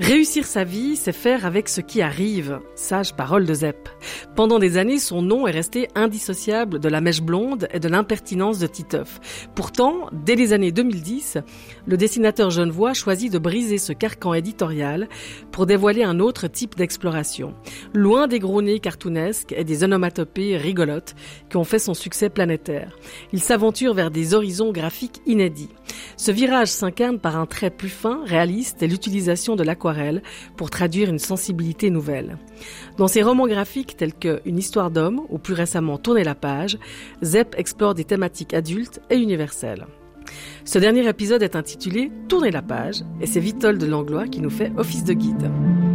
Réussir sa vie, c'est faire avec ce qui arrive. Sage parole de Zep. Pendant des années, son nom est resté indissociable de la mèche blonde et de l'impertinence de Titeuf. Pourtant, dès les années 2010, le dessinateur genevois choisit de briser ce carcan éditorial pour dévoiler un autre type d'exploration. Loin des gros nez cartoonesques et des onomatopées rigolotes qui ont fait son succès planétaire. Il s'aventure vers des horizons graphiques inédits. Ce virage s'incarne par un trait plus fin, réaliste et l'utilisation de l'aquarelle pour traduire une sensibilité nouvelle. Dans ses romans graphiques tels que Une histoire d'homme ou plus récemment Tourner la page, Zep explore des thématiques adultes et universelles. Ce dernier épisode est intitulé Tourner la page et c'est Witold Langlois qui nous fait office de guide.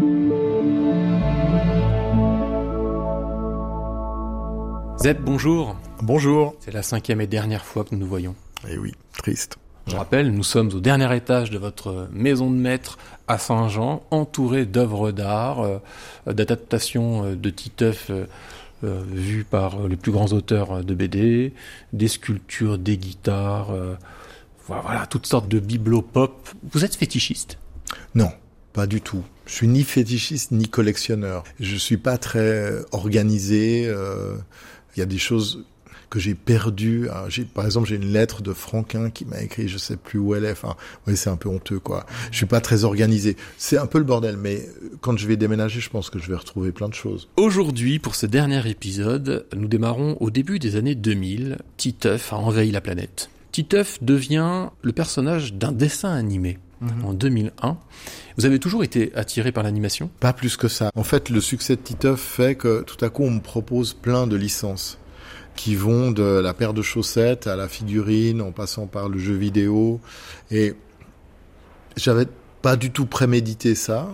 Zep, bonjour. Bonjour. C'est la 5e et dernière fois que nous nous voyons. Eh oui, triste. Je rappelle, nous sommes au dernier étage de votre maison de maître à Saint-Jean, entouré d'œuvres d'art, d'adaptations de Titeuf vues par les plus grands auteurs de BD, des sculptures, des guitares, voilà, toutes sortes de bibelots pop. Vous êtes fétichiste ? Non, pas du tout. Je suis ni fétichiste ni collectionneur. Je suis pas très organisé. Il y a des choses que j'ai perdu. Par exemple, j'ai une lettre de Franquin qui m'a écrit, je sais plus où elle est. Enfin, oui, c'est un peu honteux, quoi. Je suis pas très organisé. C'est un peu le bordel, mais quand je vais déménager, je pense que je vais retrouver plein de choses. Aujourd'hui, pour ce dernier épisode, nous démarrons au début des années 2000. Titeuf a envahi la planète. Titeuf devient le personnage d'un dessin animé. En 2001. Vous avez toujours été attiré par l'animation ? Pas plus que ça. En fait, le succès de Titeuf fait que tout à coup, on me propose plein de licences qui vont de la paire de chaussettes à la figurine, en passant par le jeu vidéo. Et j'avais pas du tout prémédité ça.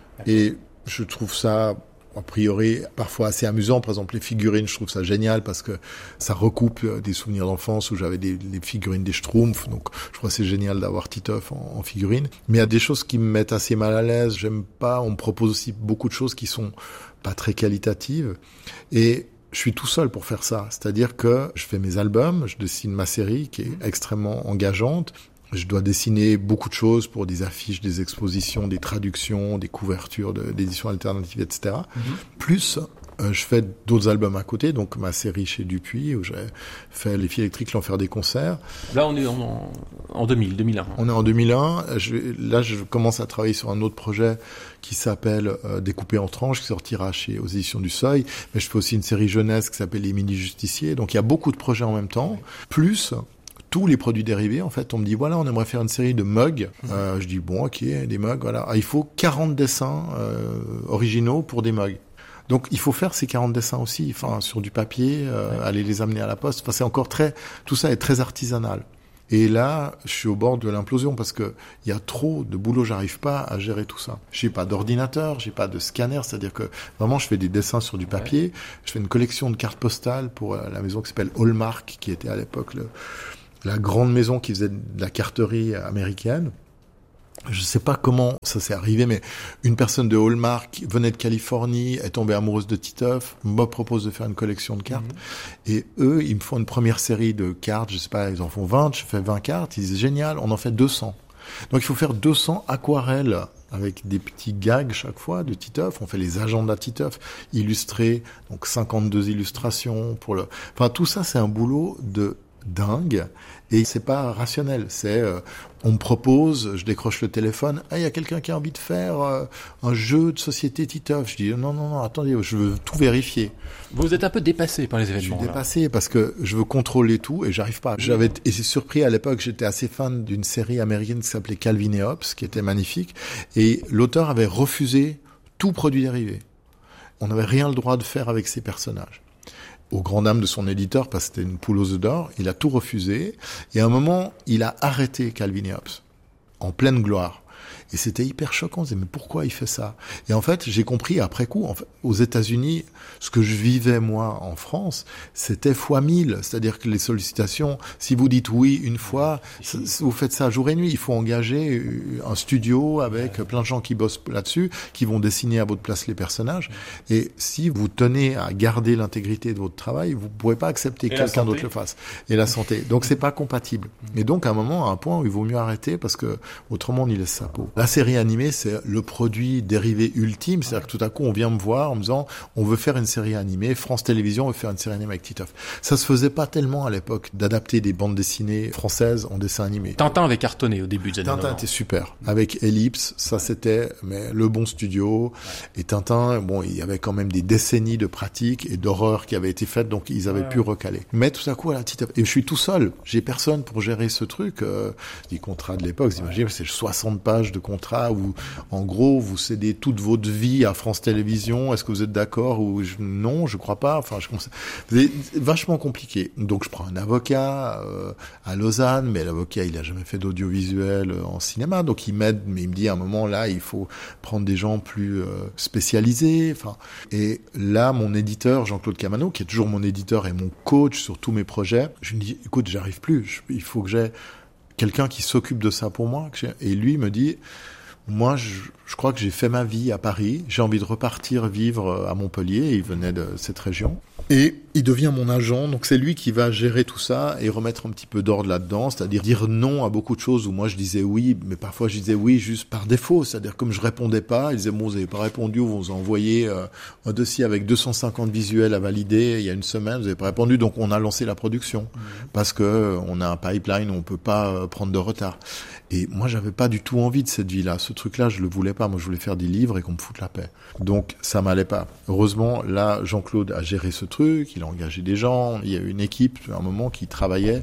Et je trouve ça, a priori, parfois assez amusant. Par exemple, les figurines, je trouve ça génial parce que ça recoupe des souvenirs d'enfance où j'avais les figurines des Schtroumpfs. Donc, je crois que c'est génial d'avoir Titeuf en figurine. Mais il y a des choses qui me mettent assez mal à l'aise. J'aime pas. On me propose aussi beaucoup de choses qui sont pas très qualitatives. Et je suis tout seul pour faire ça. C'est-à-dire que je fais mes albums, je dessine ma série qui est extrêmement engageante. Je dois dessiner beaucoup de choses pour des affiches, des expositions, des traductions, des couvertures d'éditions alternatives, etc. Plus, je fais d'autres albums à côté, donc ma série chez Dupuis, où j'ai fait Les Filles électriques, l'enfer des concerts. Là, on est en 2001. On est en 2001. Là, je commence à travailler sur un autre projet qui s'appelle Découpé en tranches, qui sortira aux éditions du Seuil. Mais je fais aussi une série jeunesse qui s'appelle Les Mini-Justiciers. Donc, il y a beaucoup de projets en même temps. Plus tous les produits dérivés, en fait, on me dit, voilà, on aimerait faire une série de mugs. Je dis, bon, ok, des mugs, voilà. Il faut 40 dessins originaux pour des mugs. Donc, il faut faire ces 40 dessins aussi, enfin, sur du papier, aller les amener à la poste. Enfin, c'est encore tout ça est très artisanal. Et là, je suis au bord de l'implosion parce que il y a trop de boulot, j'arrive pas à gérer tout ça. J'ai pas d'ordinateur, j'ai pas de scanner, c'est-à-dire que vraiment je fais des dessins sur du papier. Je fais une collection de cartes postales pour la maison qui s'appelle Hallmark, qui était à l'époque la grande maison qui faisait de la carterie américaine. Je sais pas comment ça s'est arrivé, mais une personne de Hallmark venait de Californie, est tombée amoureuse de Titeuf, me propose de faire une collection de cartes. Et eux, ils me font une première série de cartes, je sais pas, ils en font 20, je fais 20 cartes, ils disent génial, on en fait 200. Donc il faut faire 200 aquarelles avec des petits gags chaque fois de Titeuf. On fait les agendas Titeuf illustrés, donc 52 illustrations enfin tout ça c'est un boulot de dingue et c'est pas rationnel, c'est on me propose, je décroche le téléphone, il y a quelqu'un qui a envie de faire un jeu de société Titeuf. Je dis non, attendez, je veux tout vérifier. Vous êtes un peu dépassé par les événements. Je suis dépassé parce que je veux contrôler tout et j'arrive pas. Et c'est surpris à l'époque, j'étais assez fan d'une série américaine qui s'appelait Calvin et Hobbes, qui était magnifique, et l'auteur avait refusé tout produit dérivé. On n'avait rien le droit de faire avec ces personnages. Au grand dam de son éditeur, parce que c'était une poule aux œufs d'or, il a tout refusé. Et à un moment, il a arrêté Calvin et Hobbes, en pleine gloire. Et c'était hyper choquant. On se disait, mais pourquoi il fait ça? Et en fait, j'ai compris après coup, aux États-Unis, ce que je vivais moi en France, c'était fois 1000. C'est-à-dire que les sollicitations, si vous dites oui une fois, vous faites ça jour et nuit. Il faut engager un studio avec plein de gens qui bossent là-dessus, qui vont dessiner à votre place les personnages. Et si vous tenez à garder l'intégrité de votre travail, vous ne pourrez pas accepter que quelqu'un d'autre le fasse. Et la santé. Donc c'est pas compatible. Et donc à un moment, à un point où il vaut mieux arrêter parce que autrement on y laisse sa peau. La série animée, c'est le produit dérivé ultime. C'est-à-dire que tout à coup, on vient me voir en me disant, on veut faire une série animée. France Télévisions veut faire une série animée avec Titeuf. Ça se faisait pas tellement à l'époque d'adapter des bandes dessinées françaises en dessin animé. Tintin avait cartonné au début des années 90. Tintin était super. Avec Ellipse, ça c'était le bon studio. Et Tintin, bon, il y avait quand même des décennies de pratiques et d'horreurs qui avaient été faites, donc ils avaient pu recaler. Mais tout à coup, à la Titeuf. Et je suis tout seul. J'ai personne pour gérer ce truc. Les contrats de l'époque, vous imaginez, c'est 60 pages de contrat où, en gros, vous cédez toute votre vie à France Télévisions. Est-ce que vous êtes d'accord ou non, je crois pas. Enfin, c'est vachement compliqué. Donc, je prends un avocat à Lausanne, mais l'avocat, il a jamais fait d'audiovisuel en cinéma, donc il m'aide, mais il me dit à un moment là, il faut prendre des gens plus spécialisés. Enfin, et là, mon éditeur Jean-Claude Camano, qui est toujours mon éditeur et mon coach sur tous mes projets, je lui dis, écoute, j'arrive plus. Il faut que j'ai quelqu'un qui s'occupe de ça pour moi. Et lui me dit, moi, je crois que j'ai fait ma vie à Paris. J'ai envie de repartir vivre à Montpellier. Il venait de cette région. Et il devient mon agent. Donc, c'est lui qui va gérer tout ça et remettre un petit peu d'ordre là-dedans. C'est-à-dire dire non à beaucoup de choses où moi, je disais oui, mais parfois, je disais oui juste par défaut. C'est-à-dire, comme je répondais pas, il disait, bon, vous avez pas répondu, vous vous envoyez un dossier avec 250 visuels à valider il y a une semaine, vous avez pas répondu. Donc, on a lancé la production. Parce que on a un pipeline, on peut pas prendre de retard. Et moi, j'avais pas du tout envie de cette vie-là. Ce truc-là, je le voulais pas. Moi, je voulais faire des livres et qu'on me foute la paix. Donc, ça m'allait pas. Heureusement, là, Jean-Claude a géré ce truc. Il a engagé des gens. Il y a eu une équipe, à un moment, qui travaillait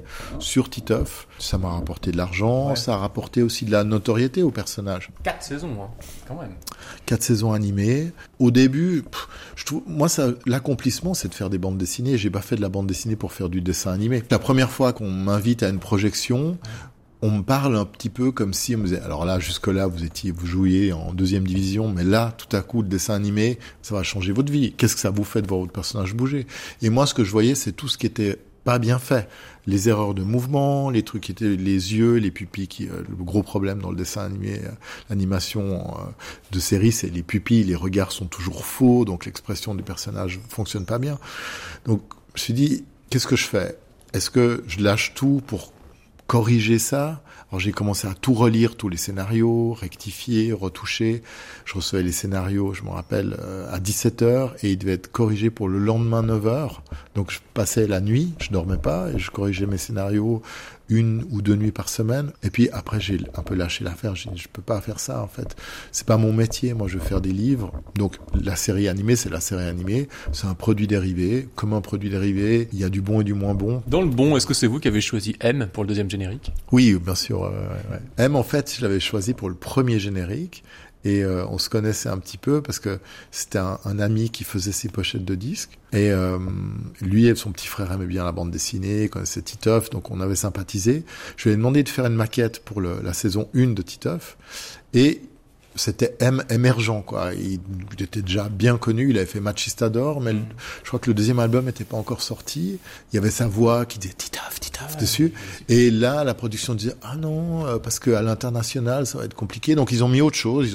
sur Titeuf. Ça m'a rapporté de l'argent. Ouais. Ça a rapporté aussi de la notoriété au personnage. 4 saisons, hein, quand même. 4 saisons animées. Au début, je trouve, moi, l'accomplissement, c'est de faire des bandes dessinées. J'ai pas fait de la bande dessinée pour faire du dessin animé. La première fois qu'on m'invite à une projection, on me parle un petit peu comme si on me disait, alors là, jusque-là, vous jouiez en 2e division, mais là, tout à coup, le dessin animé, ça va changer votre vie. Qu'est-ce que ça vous fait de voir votre personnage bouger? Et moi, ce que je voyais, c'est tout ce qui était pas bien fait. Les erreurs de mouvement, les trucs qui étaient les yeux, les pupilles, le gros problème dans le dessin animé, l'animation de série, c'est les pupilles, les regards sont toujours faux, donc l'expression du personnage fonctionne pas bien. Donc, je me suis dit, qu'est-ce que je fais? Est-ce que je lâche tout pour corriger ça? Alors j'ai commencé à tout relire, tous les scénarios, rectifier, retoucher. Je recevais les scénarios, je me rappelle, à 17h et ils devaient être corrigés pour le lendemain 9h. Donc je passais la nuit, je dormais pas et je corrigeais mes scénarios 1 ou 2 nuits par semaine. Et puis après j'ai un peu lâché l'affaire. J'ai dit, je peux pas faire ça en fait. C'est pas mon métier. Moi je veux faire des livres. Donc la série animée, c'est la série animée. C'est un produit dérivé. Comme un produit dérivé, il y a du bon et du moins bon. Dans le bon, est-ce que c'est vous qui avez choisi M pour le 2e générique? Oui, bien sûr. Ouais. M, en fait, je l'avais choisi pour le premier générique. Et on se connaissait un petit peu parce que c'était un ami qui faisait ses pochettes de disques. Et lui et son petit frère aimaient bien la bande dessinée, connaissaient Titeuf, donc on avait sympathisé. Je lui ai demandé de faire une maquette pour la saison 1 de Titeuf. Et c'était M émergent, quoi. Il était déjà bien connu, il avait fait Machistador, mais je crois que le 2e album n'était pas encore sorti. Il y avait sa voix qui disait Titeuf dessus. Et là, la production disait, ah non, parce que à l'international, ça va être compliqué. Donc ils ont mis autre chose.